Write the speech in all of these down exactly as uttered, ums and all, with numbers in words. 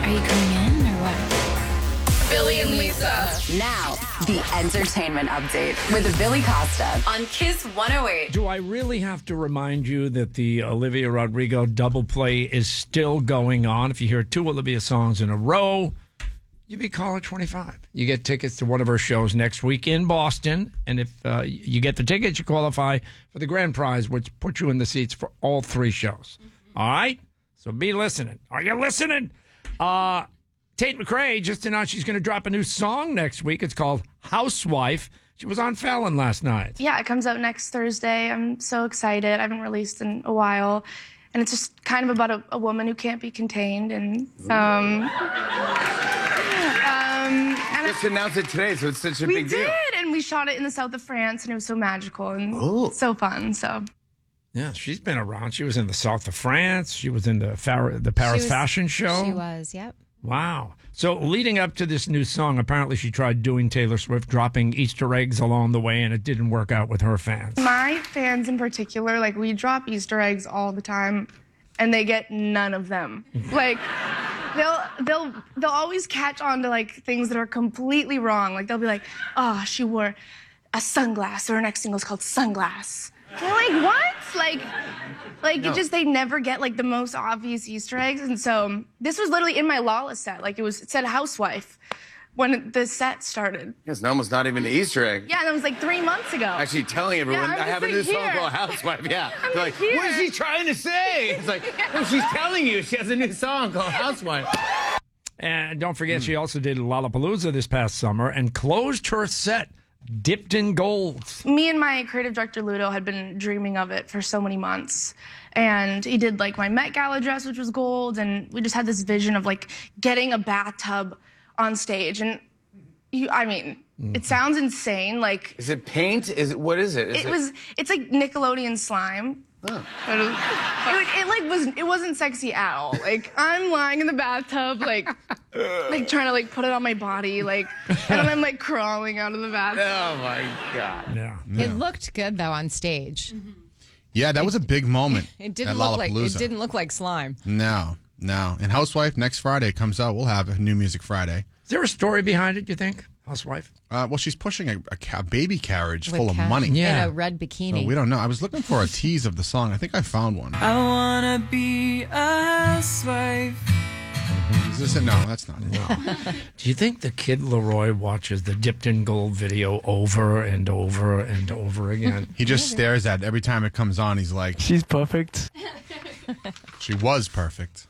Are you coming in or what? Billy and Lisa. Now, the entertainment update with Billy Costa on Kiss one oh eight. Do I really have to remind you that the Olivia Rodrigo double play is still going on? If you hear two Olivia songs in a row, you be caller twenty-five. You get tickets to one of her shows next week in Boston. And if uh, you get the tickets, you qualify for the grand prize, which puts you in the seats for all three shows. Mm-hmm. All right? So be listening. Are you listening? Uh... Tate McRae just announced she's going to drop a new song next week. It's called Housewife. She was on Fallon last night. Yeah, it comes out next Thursday. I'm so excited. I haven't released in a while. And it's just kind of about a, a woman who can't be contained. And, um... um and just announced it today, so it's such a we big deal. We did, and we shot it in the south of France, and it was so magical and Ooh. so fun, so... Yeah, she's been around. She was in the south of France. She was in the, Far- the Paris was, fashion show. She was, yep. Wow. So leading up to this new song, apparently she tried doing Taylor Swift, dropping Easter eggs along the way, and it didn't work out with her fans. My fans in particular, like, we drop Easter eggs all the time, and they get none of them. Like, they'll they'll they'll always catch on to, like, things that are completely wrong. Like, they'll be like, oh, she wore a sunglass, or her next single's called Sunglass. They're like, what? Like, like no. It just, they never get, like, the most obvious Easter eggs. And so this was literally in my Lala set. Like, it was, it said Housewife when the set started. It's almost not even an Easter egg. Yeah, that was like three months ago. Actually telling everyone, yeah, I have like, a new here. song called Housewife. Yeah. I'm They're like, here. what is she trying to say? It's like, no, she's telling you she has a new song called Housewife. And don't forget, mm. she also did Lollapalooza this past summer and closed her set dipped in gold. Me and my creative director, Ludo, had been dreaming of it for so many months. And he did, like, my Met Gala dress, which was gold. And we just had this vision of, like, getting a bathtub on stage. And, you, I mean, mm. it sounds insane. Like, is it paint? Is it, what is it? Is it, it was, it's like Nickelodeon slime. Oh. It, was, it, it like was it wasn't sexy at all. Like, I'm lying in the bathtub, like like trying to like put it on my body, like, and then I'm like crawling out of the bathtub. Oh my god! Yeah, yeah. It looked good though on stage. Mm-hmm. Yeah, that was a big moment. It didn't at look like Lollapalooza. it didn't look like slime. No, no. And Housewife next Friday comes out. We'll have a new music Friday. Is there a story behind it? You think, Housewife? Uh, well, she's pushing a, a, ca- baby carriage With full ca- of money. Yeah, in a red bikini. So we don't know. I was looking for a tease of the song. I think I found one. I wanna be a housewife. Is this it? No, that's not it. No. Do you think the kid Leroy watches the dipped in gold video over and over and over again? He just stares at it every time it comes on. He's like, she's perfect. She was perfect.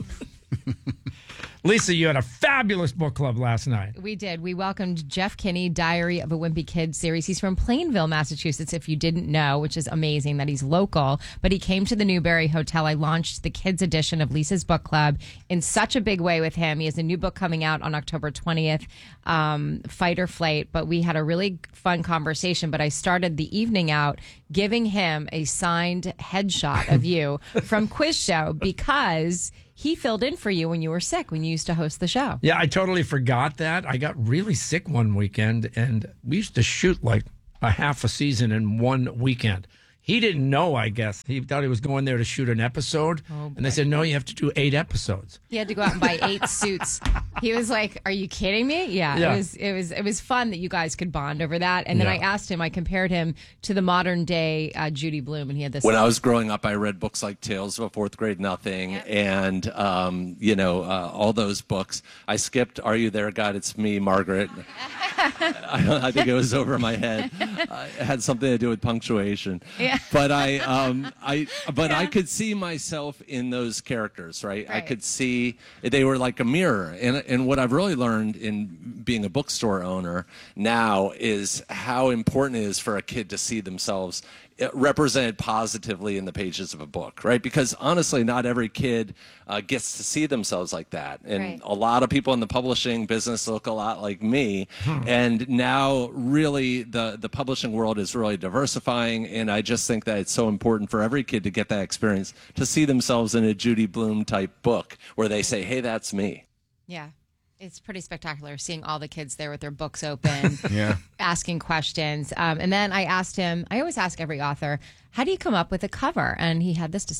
Lisa, you had a fabulous book club last night. We did. We welcomed Jeff Kinney, Diary of a Wimpy Kid series. He's from Plainville, Massachusetts, if you didn't know, which is amazing that he's local. But he came to the Newberry Hotel. I launched the kids edition of Lisa's book club in such a big way with him. He has a new book coming out on October twentieth, um, Fight or Flight. But we had a really fun conversation. But I started the evening out giving him a signed headshot of you from Quiz Show because he filled in for you when you were sick, when you used to host the show. Yeah, I totally forgot that. I got really sick one weekend, and we used to shoot like a half a season in one weekend. He didn't know, I guess. He thought he was going there to shoot an episode. Oh, and they said, no, you have to do eight episodes. He had to go out and buy eight suits. He was like, are you kidding me? Yeah, yeah. It was it was, it was fun that you guys could bond over that. And then yeah. I asked him, I compared him to the modern day uh, Judy Blume, and he had this. When I was growing up, I read books like Tales of a Fourth Grade Nothing yeah. and, um, you know, uh, all those books. I skipped Are You There, God? It's Me, Margaret. I, I think it was over my head. Uh, it had something to do with punctuation. Yeah. But I, um, I, but yeah. I could see myself in those characters, right? right? I could see they were like a mirror. And and what I've really learned in being a bookstore owner now is how important it is for a kid to see themselves represented positively in the pages of a book, right? Because honestly, not every kid uh, gets to see themselves like that. And right. a lot of people in the publishing business look a lot like me. Hmm. And now really the, the publishing world is really diversifying. And I just think that it's so important for every kid to get that experience, to see themselves in a Judy Blume type book where they say, hey, that's me. Yeah. It's pretty spectacular seeing all the kids there with their books open, yeah. asking questions. Um, and then I asked him, I always ask every author, how do you come up with a cover? And he had this to say.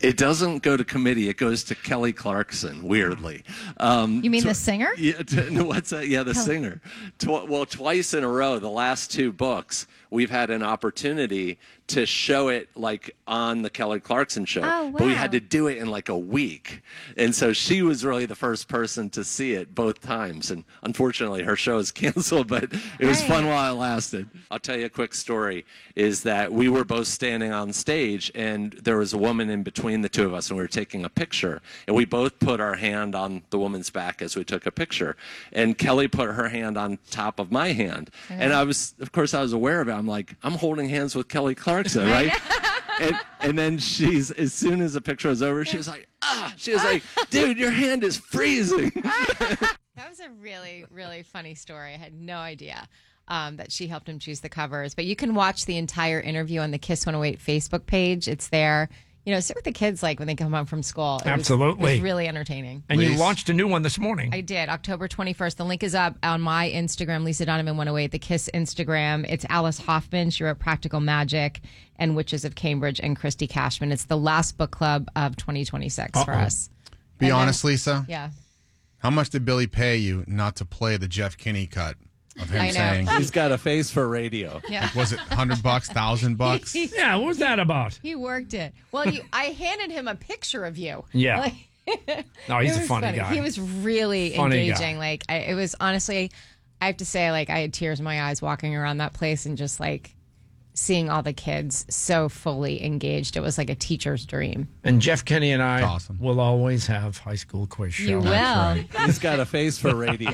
It doesn't go to committee. It goes to Kelly Clarkson, weirdly. Um, You mean tw- the singer? Yeah, t- no, what's that? Yeah, the Kelly. singer. Tw- well, twice in a row, the last two books, we've had an opportunity to show it like on the Kelly Clarkson show. Oh, But we wow. had to do it in like a week. And so she was really the first person to see it both times. And unfortunately, her show is canceled, but it was Right. fun while it lasted. I'll tell you a quick story is that we were both standing on stage and there was a woman in between the two of us and we were taking a picture. And we both put our hand on the woman's back as we took a picture. And Kelly put her hand on top of my hand. And I was, of course, I was aware of it. I'm like, I'm holding hands with Kelly Clarkson, right? and, and then she's, as soon as the picture was over, she was like, ah, she was like, dude, your hand is freezing. That was a really, really funny story. I had no idea um, that she helped him choose the covers. But you can watch the entire interview on the Kiss one oh eight Facebook page. It's there. You know, sit with the kids like when they come home from school. It was- Absolutely. it was really entertaining. And you Please. launched a new one this morning. I did. October twenty-first. The link is up on my Instagram, Lisa Donovan one oh eight, the Kiss Instagram. It's Alice Hoffman. She wrote Practical Magic and Witches of Cambridge and Christy Cashman. It's the last book club of twenty twenty-six for Uh-oh. us. Be And then- honest, Lisa. Yeah. How much did Billy pay you not to play the Jeff Kinney cut of him I know. saying, He's got a face for radio. Yeah. was it hundred bucks, thousand bucks? Yeah, what was that about? He worked it. Well, you, I handed him a picture of you. Yeah. Like, No, he's it a was funny guy. He was really Funny engaging. guy. Like, I, it was honestly, I have to say, like, I had tears in my eyes walking around that place and just like seeing all the kids so fully engaged. It was like a teacher's dream. And Jeff Kinney and I Awesome. will always have high school quiz show. You will. He's got a face for radio.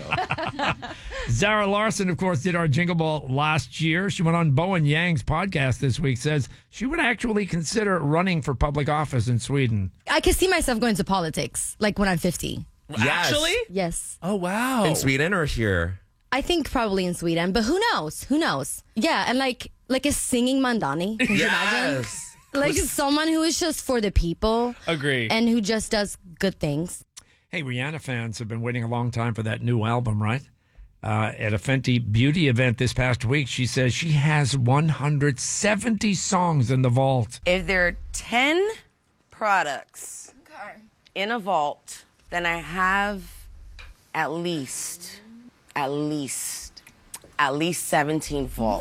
Zara Larson, of course, did our Jingle Ball last year. She went on Bowen Yang's podcast this week, says she would actually consider running for public office in Sweden. I can see myself going to politics, like when I'm fifty. Actually? Yes. Oh, wow. In Sweden or here? I think probably in Sweden, but who knows? Who knows? Yeah, and like like a singing Mandani. Can you imagine? Yes. Like someone who is just for the people. Agree. And who just does good things. Hey, Rihanna fans have been waiting a long time for that new album, right? Uh, at a Fenty Beauty event this past week, she says she has one hundred seventy songs in the vault. If there are ten products in a vault, then I have at least, at least, at least seventeen vaults.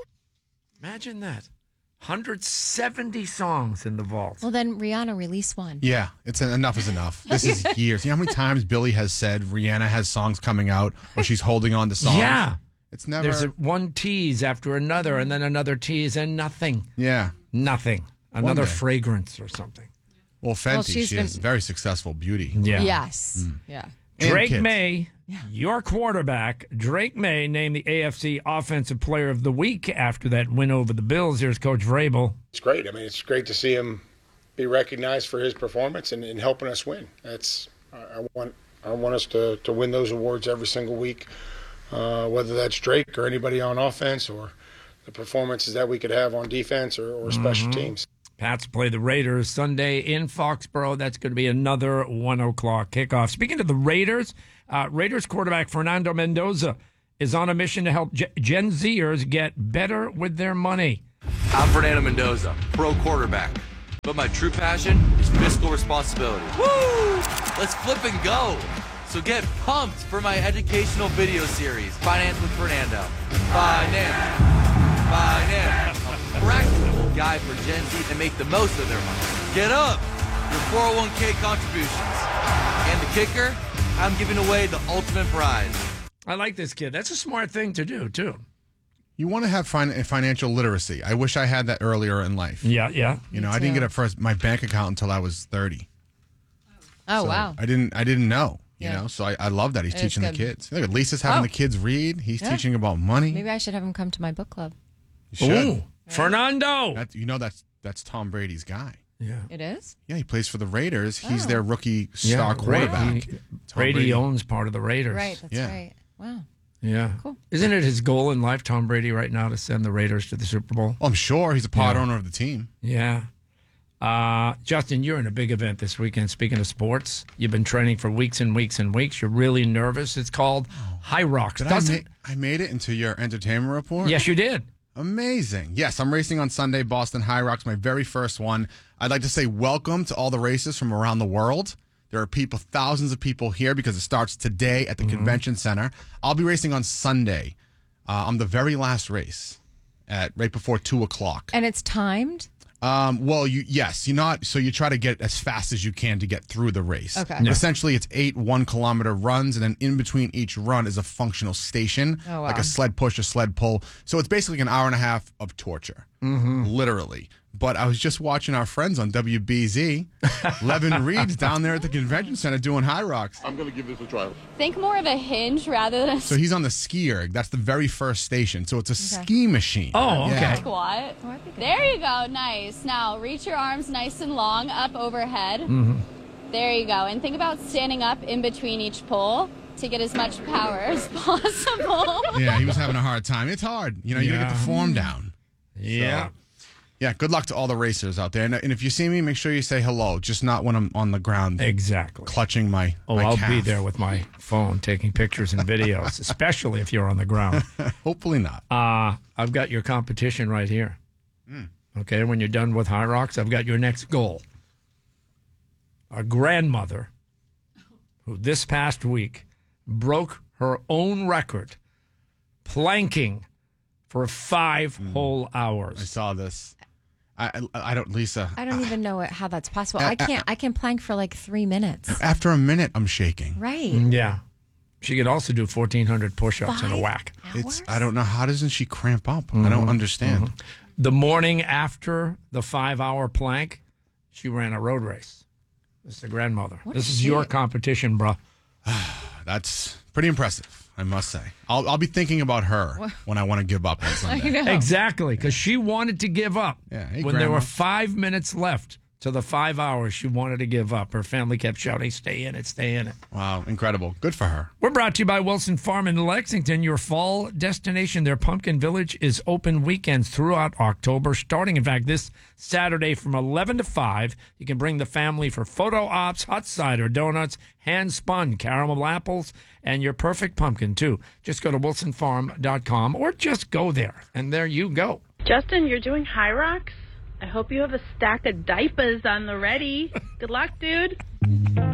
Imagine that. one hundred seventy songs in the vault. Well, then Rihanna release one. Yeah, it's enough is enough. This is years. You know how many times Billy has said Rihanna has songs coming out or she's holding on to songs? Yeah. It's never. There's a, one tease after another, and then another tease, and nothing. yeah. Nothing. Another day. fragrance or something. Well, Fenty, Well, she's she been- has very successful beauty. Yeah. Yes. Yeah. And Drake kids. May, your quarterback, Drake May named the A F C Offensive Player of the Week after that win over the Bills. Here's Coach Vrabel. It's great. I mean, it's great to see him be recognized for his performance and, and helping us win. That's I, I want I want us to, to win those awards every single week, uh, whether that's Drake or anybody on offense or the performances that we could have on defense or, or special teams. Pats play the Raiders Sunday in Foxborough. That's going to be another one o'clock kickoff. Speaking of the Raiders, uh, Raiders quarterback Fernando Mendoza is on a mission to help Ge- Gen Zers get better with their money. I'm Fernando Mendoza, pro quarterback. But my true passion is fiscal responsibility. Woo! Let's flip and go. So get pumped for my educational video series, Finance with Fernando. Finance. Finance. A practical guide for Gen Z to make the most of their money. Get up. Your four oh one k contributions. And the kicker, I'm giving away the ultimate prize. I like this kid. That's a smart thing to do, too. You want to have fin- financial literacy. I wish I had that earlier in life. Yeah, yeah. You know, Me I didn't too. get a first my bank account until I was thirty. Oh, So wow. I didn't. I didn't know. You Yeah. know, so I, I love that he's It is teaching the good. kids. Look at Lisa's having Oh. the kids read. He's Yeah. teaching about money. Maybe I should have him come to my book club. You should. Ooh, Fernando. That, you know that's that's Tom Brady's guy. Yeah. It is? Yeah, he plays for the Raiders. He's Oh. their rookie star quarterback. Brady, Tom Brady Brady. owns part of the Raiders. Right, that's Yeah. right. Wow. Yeah. Cool. Isn't it his goal in life, Tom Brady, right now, to send the Raiders to the Super Bowl? Well, I'm sure he's a part Yeah. owner of the team. Yeah. Uh, Justin, you're in a big event this weekend. Speaking of sports, you've been training for weeks and weeks and weeks. You're really nervous. It's called High Rocks. Did I, Doesn't- ma- I made it into your entertainment report? Yes, you did. Amazing. Yes, I'm racing on Sunday, Boston High Rocks, my very first one. I'd like to say welcome to all the racers from around the world. There are people, thousands of people here because it starts today at the Mm-hmm. convention center. I'll be racing on Sunday. Uh, I'm the very last race at right before two o'clock. And it's timed? Um, well, you yes, you not so you try to get as fast as you can to get through the race. Okay. But Yeah. essentially, it's eight one kilometer runs, and then in between each run is a functional station, Oh, wow. like a sled push, a sled pull. So it's basically an hour and a half of torture, Mm-hmm. literally. But I was just watching our friends on W B Z, Levin Reed's down there at the convention center doing high rocks. I'm going to give this a try. Think more of a hinge rather than a So he's on the ski erg. That's the very first station. So it's a ski machine. Oh, okay. Yeah. squat. There you go. Nice. Now reach your arms nice and long up overhead. Mm-hmm. There you go. And think about standing up in between each pull to get as much power as possible. Yeah, he was having a hard time. It's hard. You know, you got to get the form down. Yeah. So, yeah, good luck to all the racers out there. And, and if you see me, make sure you say hello, just not when I'm on the ground. Exactly. Clutching my Oh, my I'll calf. be there with my phone taking pictures and videos, especially if you're on the ground. Hopefully not. Uh, I've got your competition right here. Mm. Okay, when you're done with High Rocks, I've got your next goal. A grandmother who this past week broke her own record planking for five whole hours. I saw this. I, I, I don't, Lisa. I don't even know what, how that's possible. Uh, I can't. I can plank for like three minutes. After a minute, I'm shaking. Right. Yeah. She could also do fourteen hundred push-ups in a Five whack. It's. I don't know. How doesn't she cramp up? I don't understand. The morning after the five-hour plank, she ran a road race. This is the grandmother. What this is is she- your competition, bro. That's pretty impressive, I must say. I'll, I'll be thinking about her when I want to give up on Sunday. Exactly, because she wanted to give up. Yeah, hey, when there Grandma. were five minutes left to the five hours, she wanted to give up. Her family kept shouting, "Stay in it, stay in it." Wow, incredible. Good for her. We're brought to you by Wilson Farm in Lexington, your fall destination. Their Pumpkin Village is open weekends throughout October, starting, in fact, this Saturday from eleven to five. You can bring the family for photo ops, hot cider, donuts, hand-spun caramel apples, and your perfect pumpkin, too. Just go to wilson farm dot com or just go there, and there you go. Justin, you're doing High Rocks? I hope you have a stack of diapers on the ready. Good luck, dude.